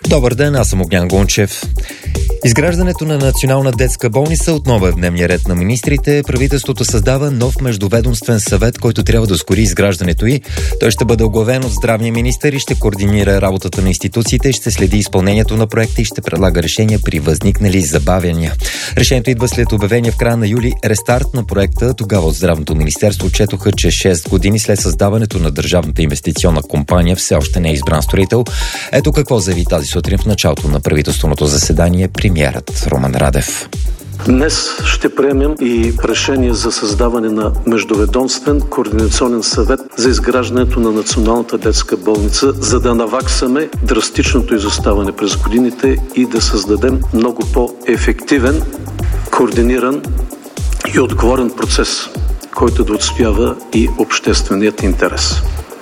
Добър ден, аз съм Огнян Гончев. Изграждането на национална детска болница отново е в дневния ред на министрите. Правителството създава нов междуведомствен съвет, който трябва да ускори изграждането й. Той ще бъде оглавен от здравния министър и ще координира работата на институциите, ще следи изпълнението на проекта и ще предлага решения при възникнали забавяния. Решението идва след обявения в края на юли рестарт на проекта. Тогава от Здравното министерство отчетоха, че 6 години след създаването на Държавната инвестиционна компания все още не е избран строител. Ето какво заяви тази сутрин в началото на правителственото заседание премиерът Румен Радев. Днес ще приемем и решение за създаване на Междуведомствен координационен съвет за изграждането на Националната детска болница, за да наваксаме драстичното изоставане през годините и да създадем много по-ефективен, координиран и отговорен процес, който да отстоява и общественият интерес.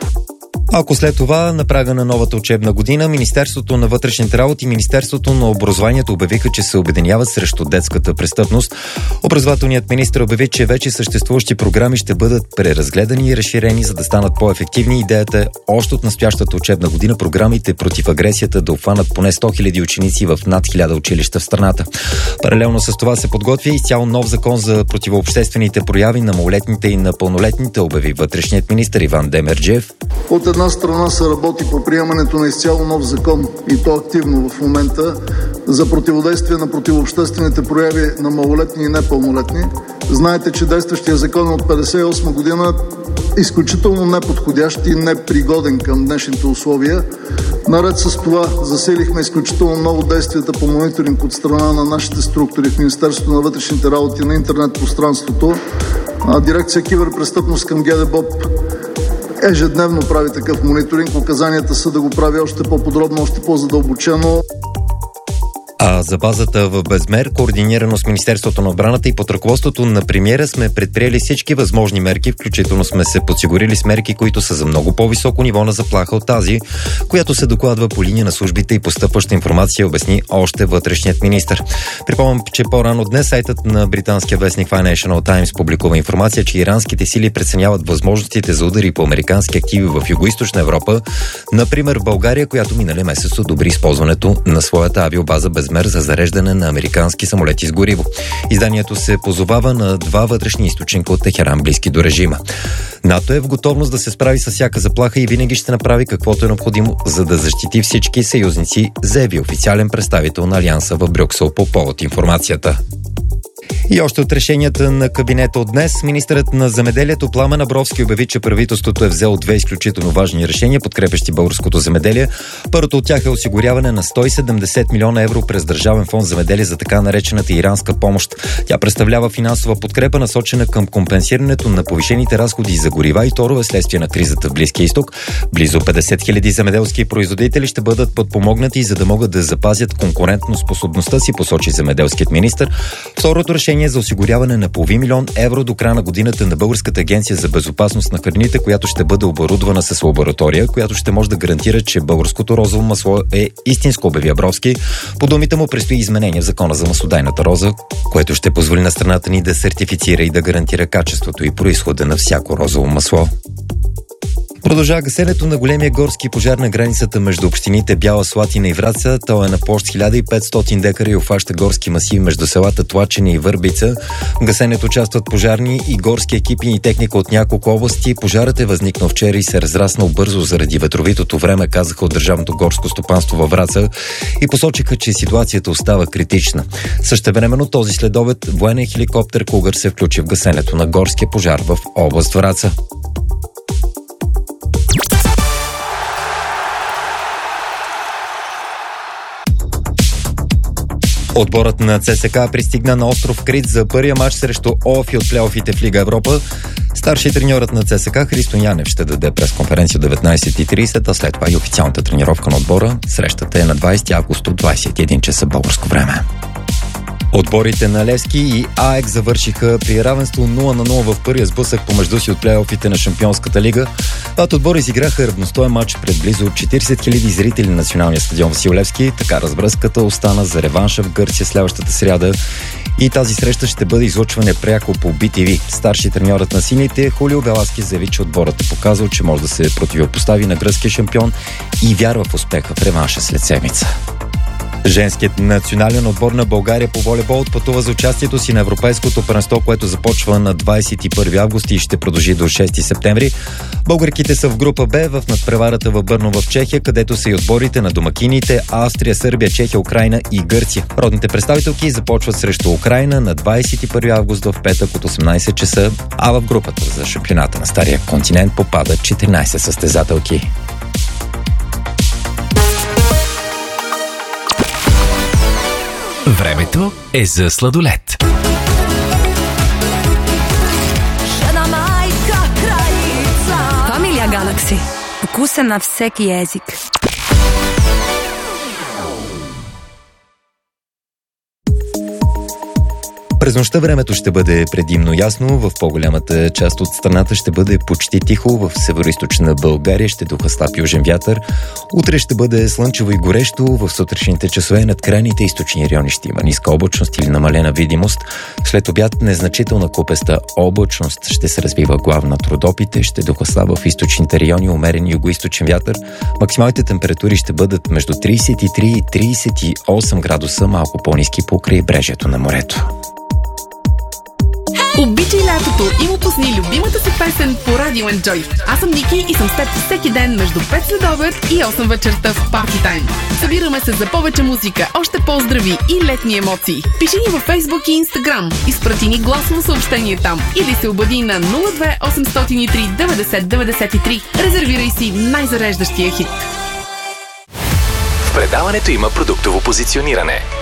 Ако след това, на прага на новата учебна година, Министерството на вътрешните работи и Министерството на образованието обявиха, че се обединяват срещу детската престъпност. Образователният министър обяви, че вече съществуващи програми ще бъдат преразгледани и разширени, за да станат по-ефективни. Идеята е още от настоящата учебна година програмите против агресията да обхванат поне 100 000 ученици в над 1000 училища в страната. Паралелно с това се подготвя изцяло нов закон за противообществените прояви на малолетните и на пълнолетните, обяви вътрешният министър Иван Демерджиев. От една страна се работи по приемането на изцяло нов закон, и то активно в момента, за противодействие на противообществените прояви на малолетни и непълнолетни. Знаете, че действащия закон от 1958 година е изключително неподходящ и непригоден към днешните условия. Наред с това засилихме изключително много действията по мониторинг от страна на нашите структури в Министерството на вътрешните работи на интернет пространството. Дирекция Киберпрестъпност към ГДБОП ежедневно прави такъв мониторинг. Указанията са да го прави още по-подробно, още по-задълбочено. А за базата в Безмер, координирано с Министерството на отбраната и под ръководството на премиера, сме предприели всички възможни мерки, включително сме се подсигурили с мерки, които са за много по-високо ниво на заплаха от тази, която се докладва по линия на службите и постъпваща информация, обясни още вътрешният министър. Припомням, че по-рано днес сайтът на британския вестник Financial Times публикува информация, че иранските сили преценяват възможностите за удари по американски активи в Югоизточна Европа, например в България, която миналия месец одобри използването на своята авиобаза Безмер за зареждане на американски самолети с гориво. Изданието се позовава на 2 вътрешни източника от Техеран, близки до режима. НАТО е в готовност да се справи с всяка заплаха и винаги ще направи каквото е необходимо, за да защити всички съюзници, заяви официален представител на Алианса в Брюксел по повод информацията. И още от решенията на кабинета от днес, министърът на земеделието Пламен Абровски обяви, че правителството е взело 2 изключително важни решения, подкрепящи българското земеделие. Първото от тях е осигуряване на 170 милиона евро през Държавен фонд земеделие за така наречената иранска помощ. Тя представлява финансова подкрепа, насочена към компенсирането на повишените разходи за горива и торове следствие на кризата в Близкия изток. Близо 50 000 земеделски производители ще бъдат подпомогнати, за да могат да запазят конкурентноспособността си, посочи земеделският министър. Второто решение за осигуряване на $500 000 евро до края на годината на Българската агенция за безопасност на храните, която ще бъде оборудвана с лаборатория, която ще може да гарантира, че българското розово масло е истинско, обяви Абровски. По думите му предстои изменение в закона за маслодайната роза, което ще позволи на страната ни да сертифицира и да гарантира качеството и произхода на всяко розово масло. Продължава гасенето на големия горски пожар на границата между общините Бяла Слатина и Враца. Той е на площ 1500 декара и обхваща горски масиви между селата Тлачене и Върбица. В гасенето участват пожарни и горски екипи и техника от няколко области. Пожарът е възникнал вчера и се разраснал бързо заради ветровитото време, казаха от Държавното горско стопанство във Враца и посочиха, че ситуацията остава критична. Същевременно този следобед военен хеликоптер Кугър се включи в гасенето на горския пожар в област Враца. Отборът на ЦСКА пристигна на остров Крит за първия матч срещу ОФИ от плейофите в Лига Европа. Старши треньорът на ЦСКА Христо Янев ще даде пресконференция до 19:30, а след това и официалната тренировка на отбора. Срещата е на 20 август от 21 часа българско време. Отборите на Левски и АЕК завършиха при равенство 0-0 в първия сблъсък помежду си от плейофите на Шампионската лига. Двата отбора изиграха равностоен матч пред близо 40 000 зрители на националния стадион Васил Левски. Така развръзката остана за реванша в Гърция следващата сряда И тази среща ще бъде излъчване пряко по BTV. Старши треньорът на сините Хулио Веласкес заяви, че отборът е показал, че може да се противопостави на гръцкия шампион и вярва в успеха в реванша след седмица. Женският национален отбор на България по волейбол отпътува за участието си на Европейското първенство, което започва на 21 август и ще продължи до 6 септември. Българките са в група Б в надпреварата в Бърно в Чехия, където са и отборите на домакините Австрия, Сърбия, Чехия, Украйна и Гърция. Родните представителки започват срещу Украйна на 21 август в петък от 18 часа, а в групата за шампионата на Стария континент попадат 14 състезателки. Времето е за сладолед. Familia Galaxy. Вкуса на всеки език. През нощта времето ще бъде предимно ясно, в по-голямата част от страната ще бъде почти тихо, в североизточна България ще духа слаб южен вятър. Утре ще бъде слънчево и горещо, в сутрешните часове над крайните източни райони ще има ниска облачност или намалена видимост. След обяд незначителна купеста облачност ще се развива главно над Родопите, ще духа слаб в източните райони, умерен югоизточен вятър. Максималните температури ще бъдат между 33 и 38 градуса, малко по-ниски по крайбрежието на морето. Обичай лятото и му пусни любимата си песен по Радио Enjoy. Аз съм Ники и съм с теб всеки ден между 5 следобед и 8 вечерта в Party Time. Събираме се за повече музика, още по-здрави и летни емоции. Пиши ни във Facebook и Instagram, изпрати ни гласово съобщение там или се обади на 02 803 90 93. Резервирай си най-зареждащия хит. В предаването има продуктово позициониране.